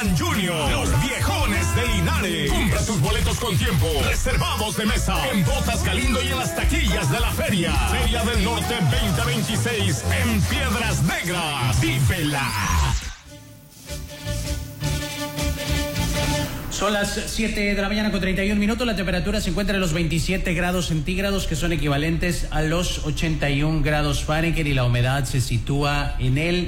Adrián Junior, los viejones de Linares. Compra tus boletos con tiempo. Reservados de mesa en Botas Galindo y en las taquillas de la feria. Feria del Norte 2026 en Piedras Negras. ¡Vívela! Son las 7 de la mañana con 31 minutos. La temperatura se encuentra en los 27 grados centígrados, que son equivalentes a los 81 grados Fahrenheit, y la humedad se sitúa en el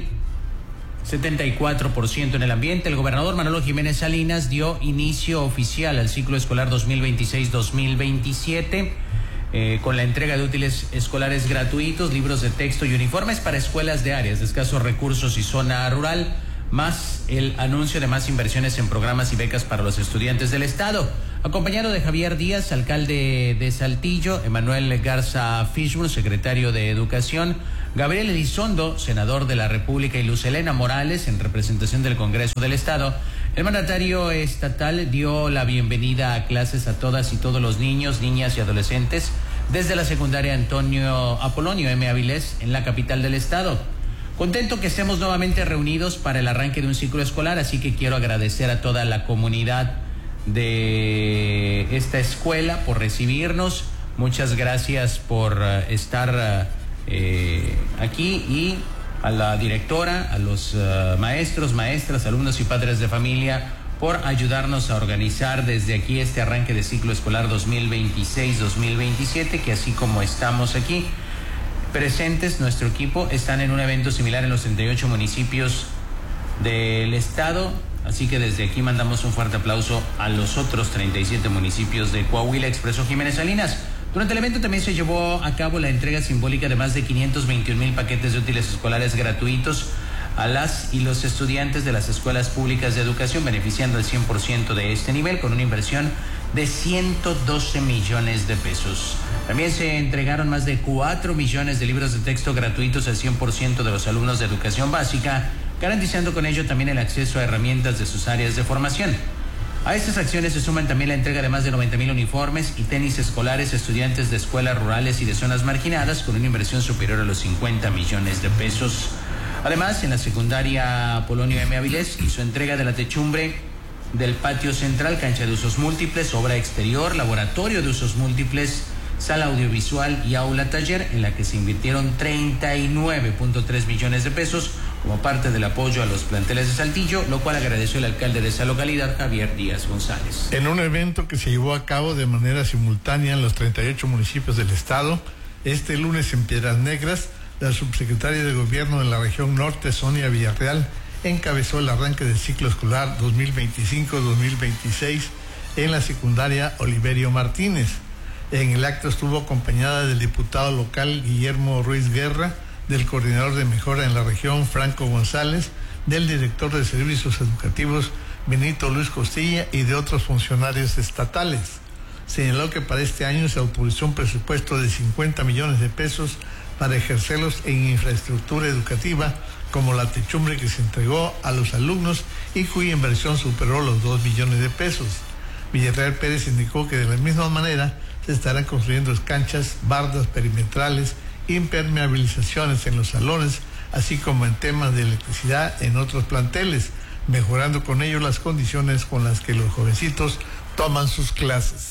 74% en el ambiente. El gobernador Manolo Jiménez Salinas dio inicio oficial al ciclo escolar 2026-2027 con la entrega de útiles escolares gratuitos, libros de texto y uniformes para escuelas de áreas de escasos recursos y zona rural, más el anuncio de más inversiones en programas y becas para los estudiantes del estado. Acompañado de Javier Díaz, alcalde de Saltillo, Emanuel Garza Fishburne, secretario de Educación, Gabriel Elizondo, senador de la República, y Luz Helena Morales, en representación del Congreso del Estado, el mandatario estatal dio la bienvenida a clases a todas y todos los niños, niñas y adolescentes desde la secundaria Antonio Apolonio M. Avilés en la capital del estado. Contento que estemos nuevamente reunidos para el arranque de un ciclo escolar, así que quiero agradecer a toda la comunidad de esta escuela por recibirnos. Muchas gracias por estar aquí, y a la directora, a los maestros, maestras, alumnos y padres de familia por ayudarnos a organizar desde aquí este arranque de ciclo escolar 2026-2027, que así como estamos aquí presentes, nuestro equipo están en un evento similar en los 38 municipios del estado, así que desde aquí mandamos un fuerte aplauso a los otros 37 municipios de Coahuila, expresó Jiménez Salinas. Durante el evento también se llevó a cabo la entrega simbólica de más de 521,000 paquetes de útiles escolares gratuitos a las y los estudiantes de las escuelas públicas de educación, beneficiando al 100% de este nivel, con una inversión de 112 millones de pesos. También se entregaron más de 4 millones de libros de texto gratuitos al 100% de los alumnos de educación básica, garantizando con ello también el acceso a herramientas de sus áreas de formación. A estas acciones se suman también la entrega de más de 90,000 uniformes y tenis escolares a estudiantes de escuelas rurales y de zonas marginadas, con una inversión superior a los 50 millones de pesos. Además, en la secundaria Apolonio M. Avilés hizo entrega de la techumbre del patio central, cancha de usos múltiples, obra exterior, laboratorio de usos múltiples, sala audiovisual y aula taller, en la que se invirtieron 39.3 millones de pesos como parte del apoyo a los planteles de Saltillo, lo cual agradeció el alcalde de esa localidad, Javier Díaz González. En un evento que se llevó a cabo de manera simultánea en los 38 municipios del estado, este lunes en Piedras Negras, la subsecretaria de Gobierno de la región norte, Sonia Villarreal, encabezó el arranque del ciclo escolar 2025-2026 en la secundaria Oliverio Martínez. En el acto estuvo acompañada del diputado local Guillermo Ruiz Guerra, del coordinador de mejora en la región Franco González, del director de servicios educativos Benito Luis Costilla y de otros funcionarios estatales. Señaló que para este año se autorizó un presupuesto de 50 millones de pesos para ejercerlos en infraestructura educativa, como la techumbre que se entregó a los alumnos y cuya inversión superó los 2 millones de pesos. Villarreal Pérez indicó que de la misma manera se estarán construyendo canchas, bardas perimetrales, impermeabilizaciones en los salones, así como en temas de electricidad en otros planteles, mejorando con ello las condiciones con las que los jovencitos toman sus clases.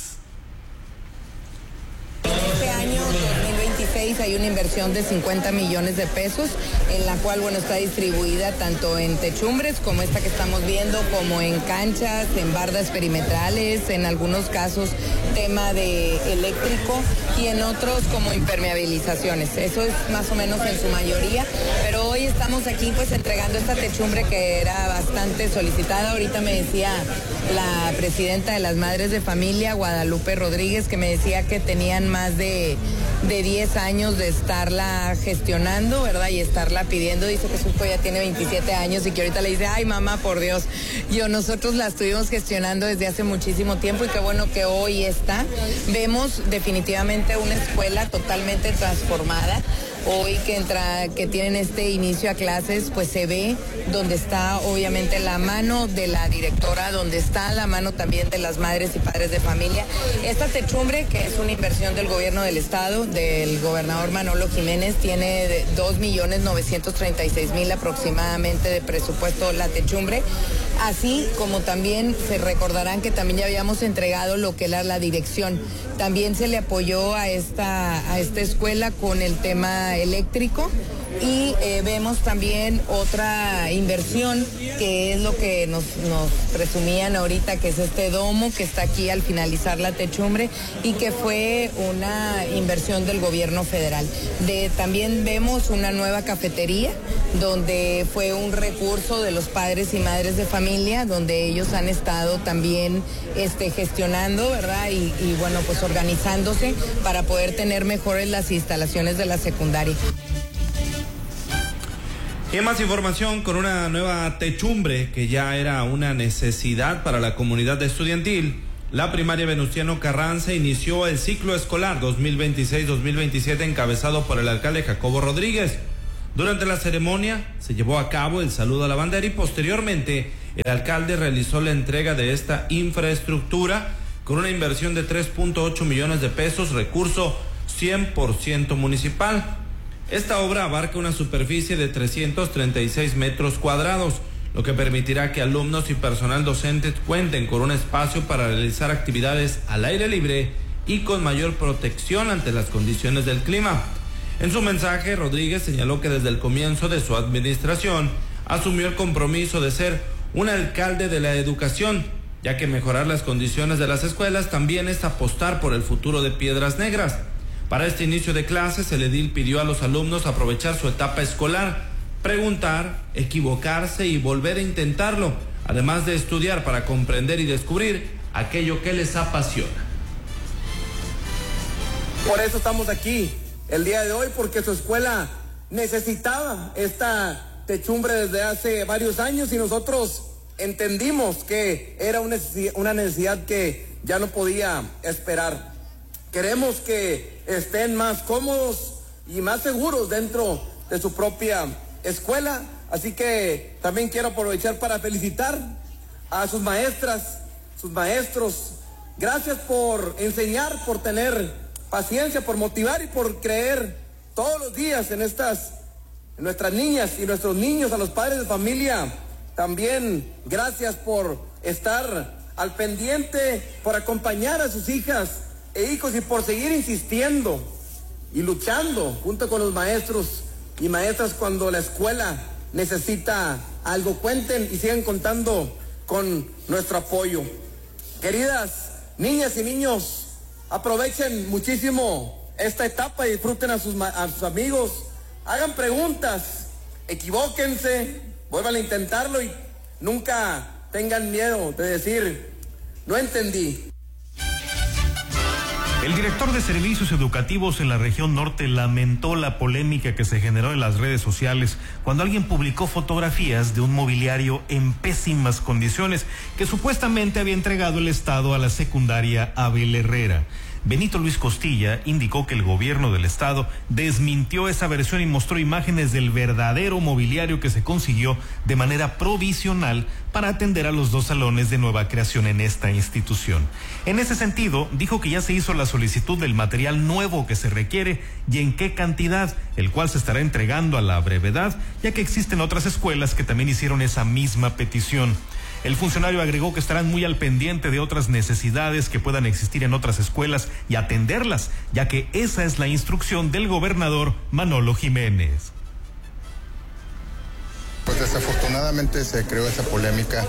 Este año 2026 hay una inversión de 50 millones de pesos, en la cual, está distribuida tanto en techumbres, como esta que estamos viendo, como en canchas, en bardas perimetrales, en algunos casos tema de eléctrico, y en otros como impermeabilizaciones. Eso es más o menos en su mayoría, pero hoy estamos aquí entregando esta techumbre que era bastante solicitada. Ahorita me decía la presidenta de las Madres de Familia, Guadalupe Rodríguez, que me decía que tenían más de 10 años de estarla gestionando, ¿verdad? Y estarla pidiendo. Dice que su hijo ya tiene 27 años y que ahorita le dice, ay mamá, por Dios, nosotros la estuvimos gestionando desde hace muchísimo tiempo, y qué bueno que hoy está. Vemos definitivamente una escuela totalmente transformada. Hoy que tienen este inicio a clases, pues se ve donde está obviamente la mano de la directora, donde está la mano también de las madres y padres de familia. Esta techumbre, que es una inversión del gobierno del estado, del gobernador Manolo Jiménez, tiene 2.936.000 aproximadamente de presupuesto la techumbre. Así como también se recordarán que también ya habíamos entregado lo que era la dirección. También se le apoyó a esta escuela con el tema eléctrico y vemos también otra inversión que es lo que nos presumían ahorita, que es este domo que está aquí al finalizar la techumbre y que fue una inversión del gobierno federal. También vemos una nueva cafetería donde fue un recurso de los padres y madres de familia, donde ellos han estado también gestionando, ¿verdad? Y bueno, pues organizándose para poder tener mejores las instalaciones de la secundaria. Y más información, con una nueva techumbre que ya era una necesidad para la comunidad estudiantil, la primaria Venustiano Carranza inició el ciclo escolar 2026-2027 encabezado por el alcalde Jacobo Rodríguez. Durante la ceremonia se llevó a cabo el saludo a la bandera y posteriormente el alcalde realizó la entrega de esta infraestructura con una inversión de 3.8 millones de pesos, recurso 100% municipal. Esta obra abarca una superficie de 336 metros cuadrados, lo que permitirá que alumnos y personal docente cuenten con un espacio para realizar actividades al aire libre y con mayor protección ante las condiciones del clima. En su mensaje, Rodríguez señaló que desde el comienzo de su administración asumió el compromiso de ser un alcalde de la educación, ya que mejorar las condiciones de las escuelas también es apostar por el futuro de Piedras Negras. Para este inicio de clases, el edil pidió a los alumnos aprovechar su etapa escolar, preguntar, equivocarse y volver a intentarlo, además de estudiar para comprender y descubrir aquello que les apasiona. Por eso estamos aquí el día de hoy, porque su escuela necesitaba esta techumbre desde hace varios años y nosotros entendimos que era una necesidad que ya no podía esperar. Queremos que estén más cómodos y más seguros dentro de su propia escuela, así que también quiero aprovechar para felicitar a sus maestras, sus maestros. Gracias por enseñar, por tener paciencia, por motivar y por creer todos los días en nuestras niñas y nuestros niños. A los padres de familia también gracias por estar al pendiente, por acompañar a sus hijas e hijos y por seguir insistiendo y luchando junto con los maestros y maestras cuando la escuela necesita algo. Cuenten y sigan contando con nuestro apoyo. Queridas niñas y niños, aprovechen muchísimo esta etapa y disfruten a sus amigos, hagan preguntas, equivóquense, vuelvan a intentarlo y nunca tengan miedo de decir, no entendí. El director de Servicios Educativos en la región norte lamentó la polémica que se generó en las redes sociales cuando alguien publicó fotografías de un mobiliario en pésimas condiciones que supuestamente había entregado el Estado a la secundaria Abel Herrera. Benito Luis Costilla indicó que el gobierno del estado desmintió esa versión y mostró imágenes del verdadero mobiliario que se consiguió de manera provisional para atender a los 2 salones de nueva creación en esta institución. En ese sentido, dijo que ya se hizo la solicitud del material nuevo que se requiere y en qué cantidad, el cual se estará entregando a la brevedad, ya que existen otras escuelas que también hicieron esa misma petición. El funcionario agregó que estarán muy al pendiente de otras necesidades que puedan existir en otras escuelas y atenderlas, ya que esa es la instrucción del gobernador Manolo Jiménez. Pues desafortunadamente se creó esa polémica.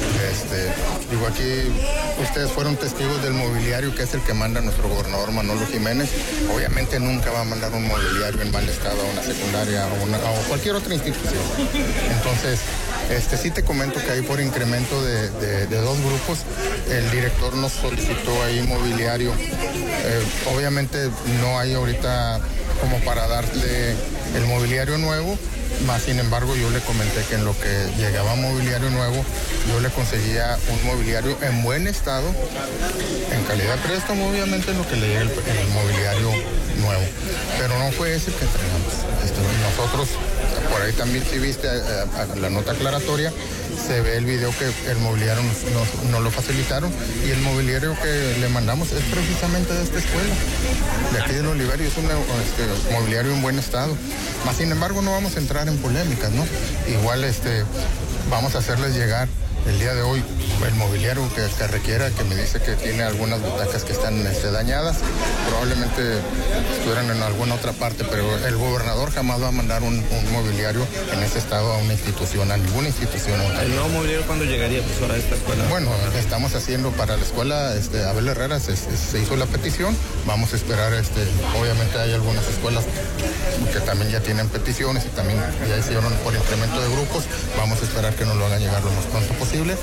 Aquí ustedes fueron testigos del mobiliario que es el que manda nuestro gobernador Manolo Jiménez. Obviamente nunca va a mandar un mobiliario en mal estado a una secundaria o cualquier otra institución. Entonces, sí te comento que ahí por incremento de 2 grupos, el director nos solicitó ahí mobiliario. Obviamente no hay ahorita como para darle el mobiliario nuevo, más sin embargo yo le comenté que en lo que llegaba mobiliario nuevo, yo le conseguía un mobiliario en buen estado, en calidad de préstamo, obviamente en lo que le llega el mobiliario nuevo. Pero no fue ese que entregamos. Nosotros, por ahí también si viste la nota aclaratoria, se ve el video que el mobiliario nos lo facilitaron y el mobiliario que le mandamos es precisamente de esta escuela, de aquí del Oliverio, es un mobiliario en buen estado. Más sin embargo no vamos a entrar en polémicas, ¿no? Igual vamos a hacerles llegar el día de hoy el mobiliario que requiera, que me dice que tiene algunas butacas que están dañadas, probablemente estuvieran en alguna otra parte, pero el gobernador jamás va a mandar un mobiliario en ese estado a una institución, a ninguna institución. ¿El nuevo mobiliario cuándo llegaría pues, ahora a esta escuela? Bueno, estamos haciendo para la escuela Abel Herrera, se hizo la petición, vamos a esperar, obviamente hay algunas escuelas que también ya tienen peticiones y también ya hicieron por incremento de grupos, vamos a esperar que nos lo hagan llegar lo más pronto posible.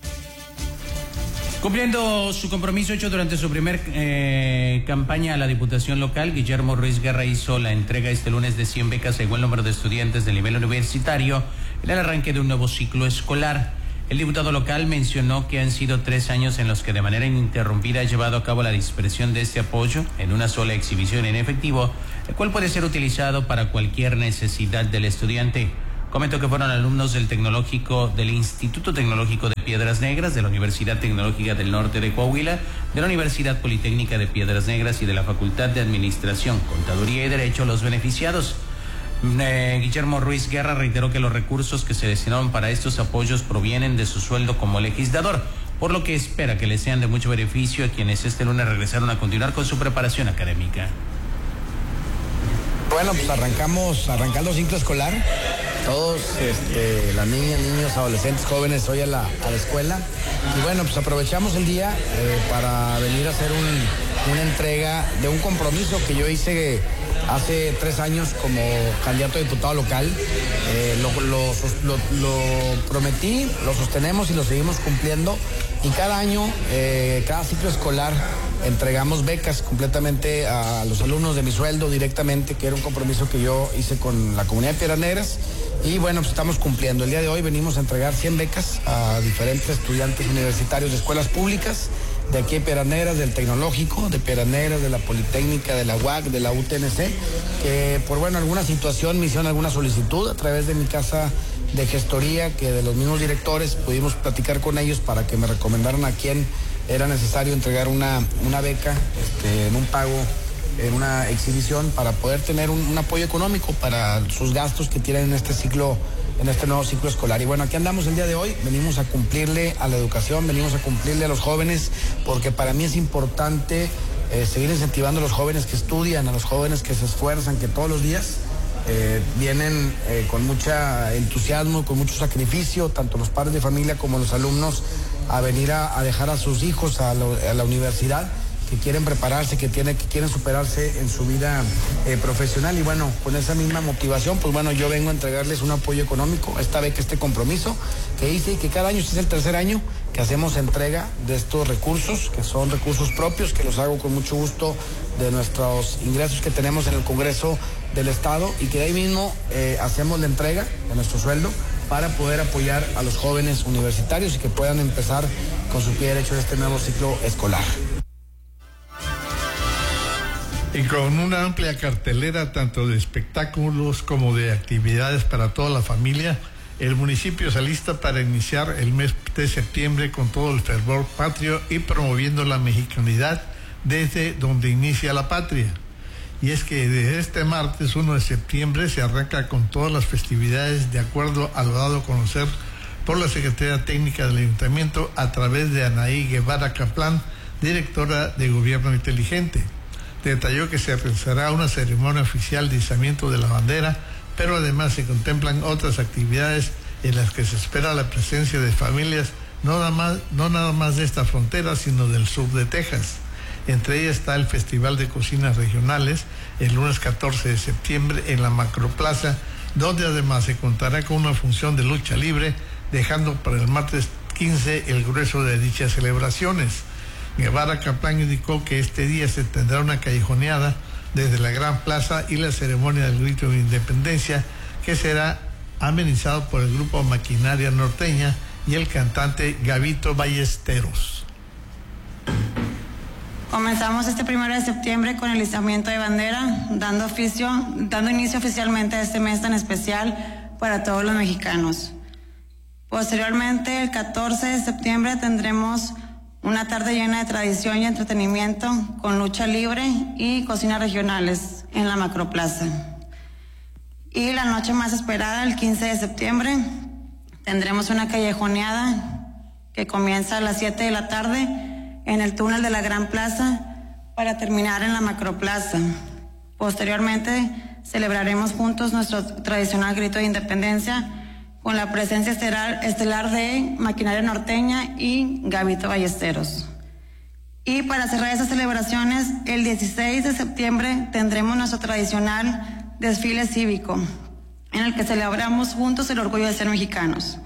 Cumpliendo su compromiso hecho durante su primer campaña a la Diputación Local, Guillermo Ruiz Guerra hizo la entrega este lunes de 100 becas según el número de estudiantes del nivel universitario en el arranque de un nuevo ciclo escolar. El diputado local mencionó que han sido 3 años en los que de manera ininterrumpida ha llevado a cabo la dispersión de este apoyo en una sola exhibición en efectivo, el cual puede ser utilizado para cualquier necesidad del estudiante. Comentó que fueron alumnos del Instituto Tecnológico de Piedras Negras, de la Universidad Tecnológica del Norte de Coahuila, de la Universidad Politécnica de Piedras Negras y de la Facultad de Administración, Contaduría y Derecho los beneficiados. Guillermo Ruiz Guerra reiteró que los recursos que se destinaron para estos apoyos provienen de su sueldo como legislador, por lo que espera que les sean de mucho beneficio a quienes este lunes regresaron a continuar con su preparación académica. Bueno, pues arrancando ciclo escolar, todos, las niñas, niños, adolescentes, jóvenes hoy a la escuela. Y bueno, pues aprovechamos el día para venir a hacer una entrega de un compromiso que yo hice hace 3 años como candidato a diputado local. Lo prometí, lo sostenemos y lo seguimos cumpliendo. Y cada año, cada ciclo escolar, entregamos becas completamente a los alumnos de mi sueldo directamente, que era un compromiso que yo hice con la comunidad de Piedras Negras. Y bueno, pues estamos cumpliendo. El día de hoy venimos a entregar 100 becas a diferentes estudiantes universitarios de escuelas públicas, de aquí de Piedras Negras, del Tecnológico, de Piedras Negras, de la Politécnica, de la UAC, de la UTNC, que por alguna situación me hicieron alguna solicitud a través de mi casa de gestoría, que de los mismos directores pudimos platicar con ellos para que me recomendaran a quién era necesario entregar una beca en un pago, en una exhibición, para poder tener un apoyo económico para sus gastos que tienen en este nuevo ciclo escolar. Y bueno, aquí andamos el día de hoy, venimos a cumplirle a la educación, venimos a cumplirle a los jóvenes, porque para mí es importante seguir incentivando a los jóvenes que estudian, a los jóvenes que se esfuerzan, que todos los días vienen con mucho entusiasmo, con mucho sacrificio, tanto los padres de familia como los alumnos, a venir a dejar a sus hijos a la universidad, que quieren prepararse, que quieren superarse en su vida profesional. Y bueno, con esa misma motivación, pues bueno, yo vengo a entregarles un apoyo económico, esta vez que este compromiso que hice, y que cada año, este es el 3er año que hacemos entrega de estos recursos, que son recursos propios, que los hago con mucho gusto de nuestros ingresos que tenemos en el Congreso del Estado, y que de ahí mismo hacemos la entrega de nuestro sueldo para poder apoyar a los jóvenes universitarios y que puedan empezar con su pie derecho en este nuevo ciclo escolar. Y con una amplia cartelera tanto de espectáculos como de actividades para toda la familia, el municipio se alista para iniciar el mes de septiembre con todo el fervor patrio y promoviendo la mexicanidad desde donde inicia la patria. Y es que desde este martes 1 de septiembre se arranca con todas las festividades de acuerdo a lo dado a conocer por la Secretaría Técnica del Ayuntamiento a través de Anaí Guevara Caplán, directora de Gobierno Inteligente. Detalló que se realizará una ceremonia oficial de izamiento de la bandera, pero además se contemplan otras actividades en las que se espera la presencia de familias no nada más de esta frontera, sino del sur de Texas. Entre ellas está el Festival de Cocinas Regionales, el lunes 14 de septiembre en la Macroplaza, donde además se contará con una función de lucha libre, dejando para el martes 15 el grueso de dichas celebraciones. Guevara Caplán indicó que este día se tendrá una callejoneada desde la Gran Plaza y la ceremonia del Grito de Independencia, que será amenizado por el grupo Maquinaria Norteña y el cantante Gabito Ballesteros. Comenzamos este 1 de septiembre con el izamiento de bandera, dando inicio oficialmente a este mes tan especial para todos los mexicanos. Posteriormente, el 14 de septiembre tendremos una tarde llena de tradición y entretenimiento con lucha libre y cocinas regionales en la Macroplaza. Y la noche más esperada, el 15 de septiembre, tendremos una callejoneada que comienza a las 7 de la tarde en el túnel de la Gran Plaza para terminar en la Macroplaza. Posteriormente, celebraremos juntos nuestro tradicional grito de independencia con la presencia estelar de Maquinaria Norteña y Gavito Ballesteros. Y para cerrar esas celebraciones, el 16 de septiembre tendremos nuestro tradicional desfile cívico, en el que celebramos juntos el orgullo de ser mexicanos.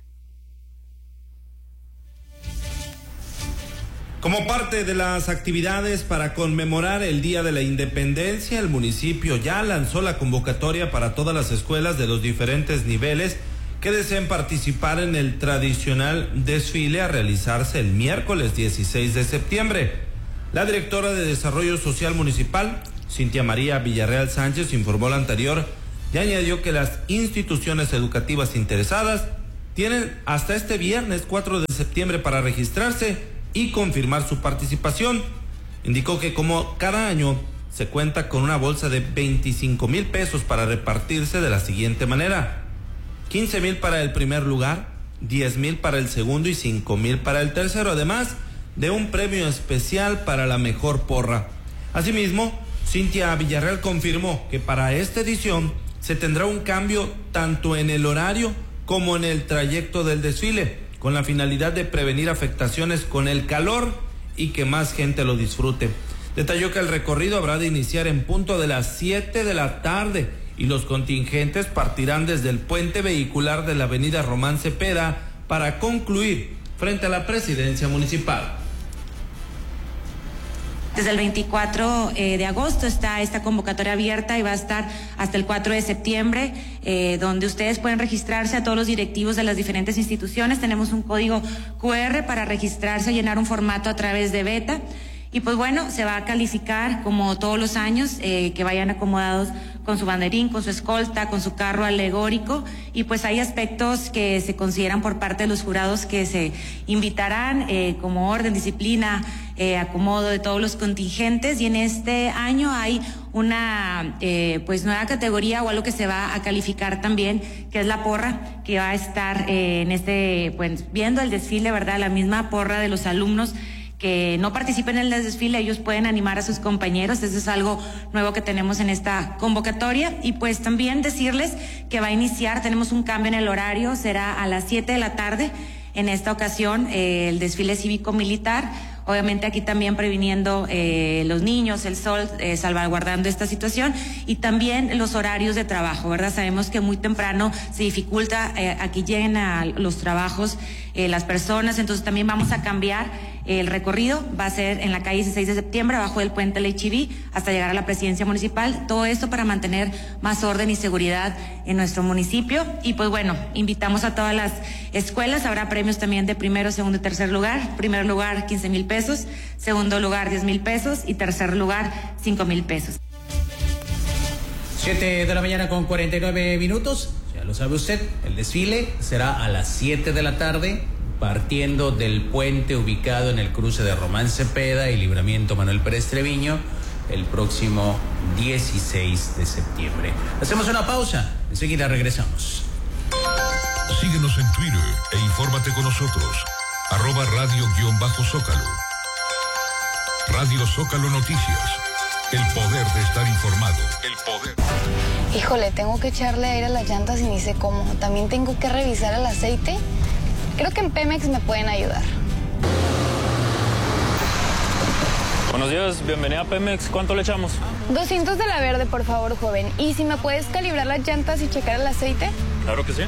Como parte de las actividades para conmemorar el Día de la Independencia, el municipio ya lanzó la convocatoria para todas las escuelas de los diferentes niveles que deseen participar en el tradicional desfile a realizarse el miércoles 16 de septiembre. La directora de Desarrollo Social Municipal, Cintia María Villarreal Sánchez, informó lo anterior y añadió que las instituciones educativas interesadas tienen hasta este viernes 4 de septiembre para registrarse y confirmar su participación. Indicó que como cada año se cuenta con una bolsa de 25,000 pesos para repartirse de la siguiente manera: 15,000 para el primer lugar, 10,000 para el segundo y 5,000 para el tercero, además de un premio especial para la mejor porra. Asimismo, Cintia Villarreal confirmó que para esta edición se tendrá un cambio tanto en el horario como en el trayecto del desfile, con la finalidad de prevenir afectaciones con el calor y que más gente lo disfrute. Detalló que el recorrido habrá de iniciar en punto de las 7 de la tarde y los contingentes partirán desde el puente vehicular de la avenida Román Cepeda para concluir frente a la presidencia municipal. Desde el 24 de agosto está esta convocatoria abierta y va a estar hasta el 4 de septiembre, donde ustedes pueden registrarse a todos los directivos de las diferentes instituciones. Tenemos un código QR para registrarse, llenar un formato a través de Beta. Y pues bueno, se va a calificar como todos los años, que vayan acomodados con su banderín, con su escolta, con su carro alegórico, y pues hay aspectos que se consideran por parte de los jurados que se invitarán, como orden, disciplina, acomodo de todos los contingentes, y en este año hay una pues nueva categoría o algo que se va a calificar también, que es la porra, que va a estar en pues viendo el desfile, ¿verdad? La misma porra de los alumnos que no participen en el desfile, ellos pueden animar a sus compañeros. Eso es algo nuevo que tenemos en esta convocatoria. Y pues también decirles que va a iniciar, tenemos un cambio en el horario, será a las 7 de la tarde, en esta ocasión el desfile cívico-militar. Obviamente aquí también previniendo los niños, el sol, salvaguardando esta situación, y también los horarios de trabajo, ¿verdad? Sabemos que muy temprano se dificulta, aquí lleguen a los trabajos las personas, entonces también vamos a cambiar el recorrido. Va a ser en la calle 16 de septiembre, abajo del puente Leichiví, hasta llegar a la presidencia municipal. Todo esto para mantener más orden y seguridad en nuestro municipio. Y pues bueno, invitamos a todas las escuelas. Habrá premios también de primero, segundo y tercer lugar. Primer lugar, 15,000 pesos. Segundo lugar, 10,000 pesos. Y tercer lugar, 5,000 pesos. 7 de la mañana con 49 minutos. Ya lo sabe usted, el desfile será a las 7 de la tarde, partiendo del puente ubicado en el cruce de Román Cepeda y Libramiento Manuel Pérez Treviño, el próximo 16 de septiembre. Hacemos una pausa, enseguida regresamos. Síguenos en Twitter e infórmate con nosotros. @radio_Zócalo. Radio Zócalo Noticias. El poder de estar informado. El poder. Híjole, tengo que echarle aire a las llantas y ni sé cómo. También tengo que revisar el aceite. Creo que en Pemex me pueden ayudar. Buenos días, bienvenida a Pemex. ¿Cuánto le echamos? 200 de la verde, por favor, joven. ¿Y si me puedes calibrar las llantas y checar el aceite? Claro que sí.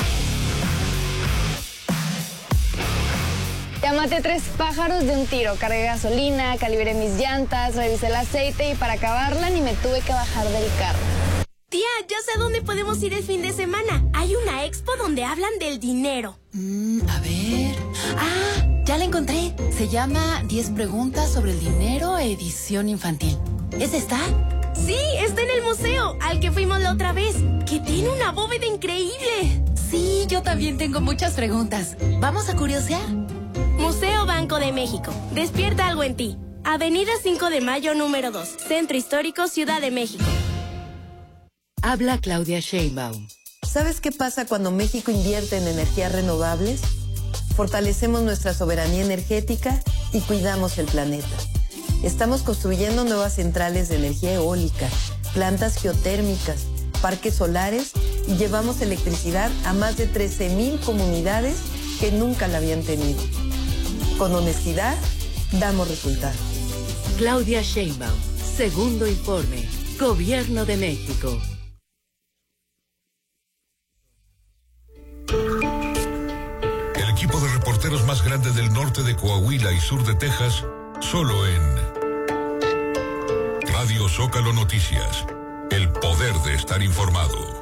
Ya maté 3 pájaros de un tiro. Cargué gasolina, calibré mis llantas, revisé el aceite y para acabarla ni me tuve que bajar del carro. Tía, ya sé a dónde podemos ir el fin de semana. Hay una expo donde hablan del dinero. A ver... ¡Ah! Ya la encontré. Se llama 10 preguntas sobre el dinero, edición infantil. ¿Es esta? Sí, está en el museo, al que fuimos la otra vez, que tiene una bóveda increíble. Sí, yo también tengo muchas preguntas. ¿Vamos a curiosear? Museo Banco de México. Despierta algo en ti. Avenida 5 de Mayo, número 2. Centro Histórico, Ciudad de México. Habla Claudia Sheinbaum. ¿Sabes qué pasa cuando México invierte en energías renovables? fortalecemos nuestra soberanía energética y cuidamos el planeta. Estamos construyendo nuevas centrales de energía eólica, plantas geotérmicas, parques solares y llevamos electricidad a más de 13,000 comunidades que nunca la habían tenido. Con honestidad, damos resultados. Claudia Sheinbaum, segundo informe, Gobierno de México. El equipo de reporteros más grande del norte de Coahuila y sur de Texas, solo en Radio Zócalo Noticias. El poder de estar informado.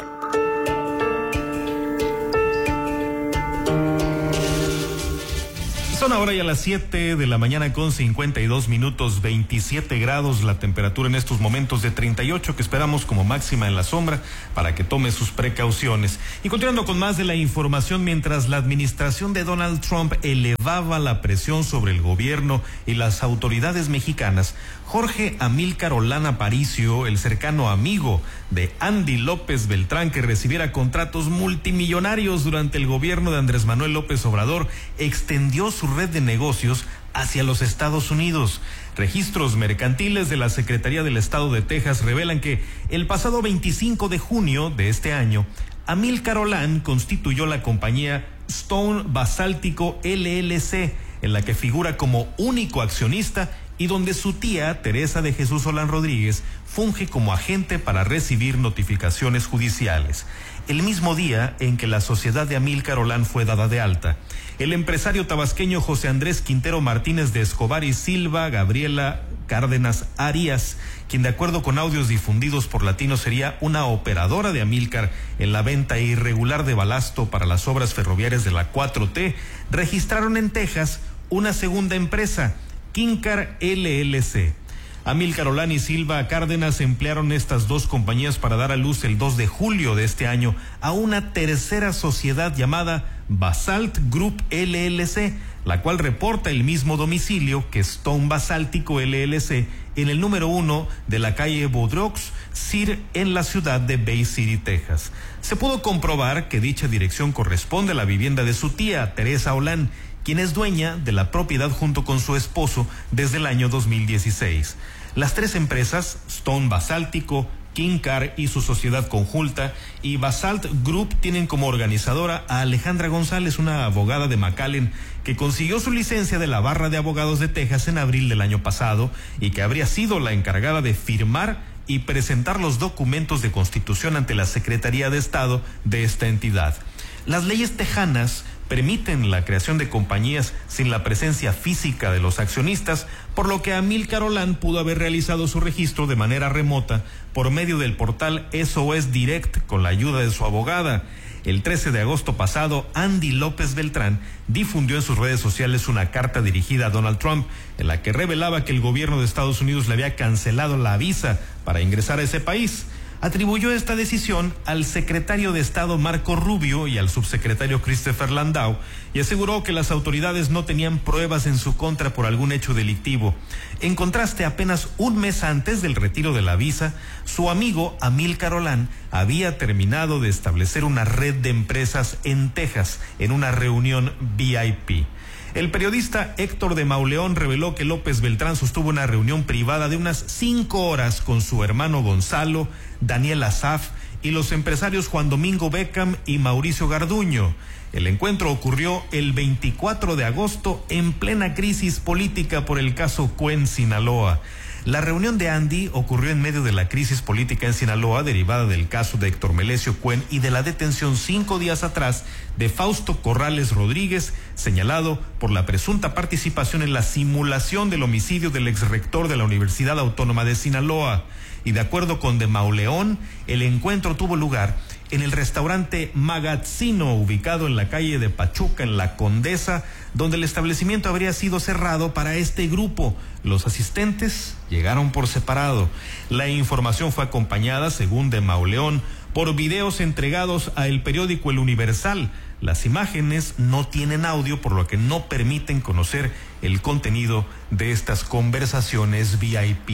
Son ahora ya las 7 de la mañana con 52 minutos, 27 grados la temperatura en estos momentos, de 38 que esperamos como máxima en la sombra para que tome sus precauciones. Y continuando con más de la información, mientras la administración de Donald Trump elevaba la presión sobre el gobierno y las autoridades mexicanas, Jorge Amílcar Olán Aparicio, el cercano amigo de Andy López Beltrán, que recibiera contratos multimillonarios durante el gobierno de Andrés Manuel López Obrador, extendió su red de negocios hacia los Estados Unidos. Registros mercantiles de la Secretaría del Estado de Texas revelan que el pasado 25 de junio de este año, Amílcar Olán constituyó la compañía Stone Basáltico LLC, en la que figura como único accionista y donde su tía, Teresa de Jesús Olán Rodríguez, funge como agente para recibir notificaciones judiciales. El mismo día en que la sociedad de Amílcar Olán fue dada de alta, el empresario tabasqueño José Andrés Quintero Martínez de Escobar y Silva Gabriela Cárdenas Arias, quien de acuerdo con audios difundidos por Latino sería una operadora de Amílcar en la venta irregular de balasto para las obras ferroviarias de la 4T, registraron en Texas una segunda empresa, Quincar LLC. Amílcar Olán y Silva Cárdenas emplearon estas dos compañías para dar a luz el 2 de julio de este año a una tercera sociedad llamada Basalt Group LLC, la cual reporta el mismo domicilio que Stone Basáltico LLC en el número 1 de la calle Boudreaux, Sir, en la ciudad de Bay City, Texas. Se pudo comprobar que dicha dirección corresponde a la vivienda de su tía, Teresa Olán, quien es dueña de la propiedad junto con su esposo desde el año 2016. Las tres empresas, Stone Basáltico, Quincar y su sociedad conjunta, y Basalt Group, tienen como organizadora a Alejandra González, una abogada de McAllen, que consiguió su licencia de la Barra de Abogados de Texas en abril del año pasado y que habría sido la encargada de firmar y presentar los documentos de constitución ante la Secretaría de Estado de esta entidad. Las leyes tejanas permiten la creación de compañías sin la presencia física de los accionistas, por lo que Amílcar Olán pudo haber realizado su registro de manera remota por medio del portal SOS Direct con la ayuda de su abogada. El 13 de agosto pasado, Andy López Beltrán difundió en sus redes sociales una carta dirigida a Donald Trump en la que revelaba que el gobierno de Estados Unidos le había cancelado la visa para ingresar a ese país. Atribuyó esta decisión al secretario de Estado Marco Rubio y al subsecretario Christopher Landau y aseguró que las autoridades no tenían pruebas en su contra por algún hecho delictivo. En contraste, apenas un mes antes del retiro de la visa, su amigo Amílcar Olán había terminado de establecer una red de empresas en Texas en una reunión VIP. El periodista Héctor de Mauleón reveló que López Beltrán sostuvo una reunión privada de unas 5 horas con su hermano Gonzalo, Daniel Asaf y los empresarios Juan Domingo Beckham y Mauricio Garduño. El encuentro ocurrió el 24 de agosto en plena crisis política por el caso Cuen Sinaloa. La reunión de Andy ocurrió en medio de la crisis política en Sinaloa derivada del caso de Héctor Melesio Cuen y de la detención 5 días atrás de Fausto Corrales Rodríguez, señalado por la presunta participación en la simulación del homicidio del exrector de la Universidad Autónoma de Sinaloa. Y de acuerdo con de Mauleón, el encuentro tuvo lugar en el restaurante Magazzino, ubicado en la calle de Pachuca, en La Condesa, donde el establecimiento habría sido cerrado para este grupo. Los asistentes llegaron por separado. La información fue acompañada, según de Mauleón, por videos entregados a el periódico El Universal. Las imágenes no tienen audio, por lo que no permiten conocer el contenido de estas conversaciones VIP.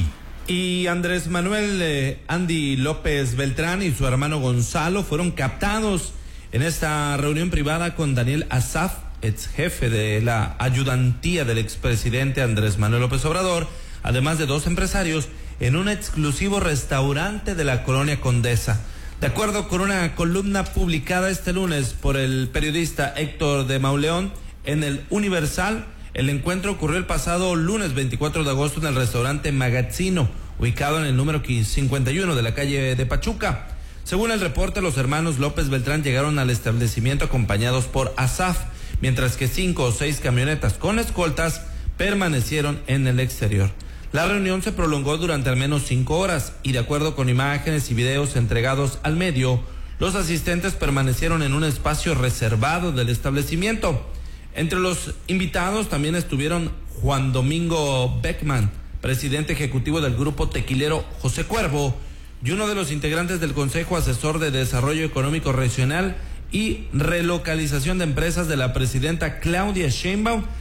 Y Andrés Manuel Andy López Beltrán y su hermano Gonzalo fueron captados en esta reunión privada con Daniel Asaf ex jefe de la ayudantía del expresidente Andrés Manuel López Obrador, además de 2 empresarios, en un exclusivo restaurante de la colonia Condesa. De acuerdo con una columna publicada este lunes por el periodista Héctor de Mauleón en el Universal, el encuentro ocurrió el pasado lunes 24 de agosto en el restaurante Magazzino, ubicado en el número 51 de la calle de Pachuca. Según el reporte, los hermanos López Beltrán llegaron al establecimiento acompañados por ASAF, mientras que 5 o 6 camionetas con escoltas permanecieron en el exterior. La reunión se prolongó durante al menos 5 horas y, de acuerdo con imágenes y videos entregados al medio, los asistentes permanecieron en un espacio reservado del establecimiento. Entre los invitados también estuvieron Juan Domingo Beckman, presidente ejecutivo del grupo tequilero José Cuervo, y uno de los integrantes del Consejo Asesor de Desarrollo Económico Regional y Relocalización de Empresas de la presidenta Claudia Sheinbaum,